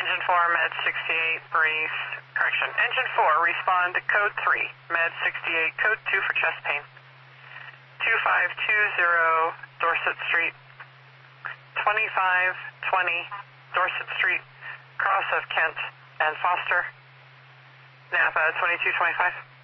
Engine 4, Med 68, Engine 4, respond to code 3, Med 68, code 2 for chest pain. 2520 Dorset Street, 2520 Dorset Street, cross of Kent and Foster, Napa 2225.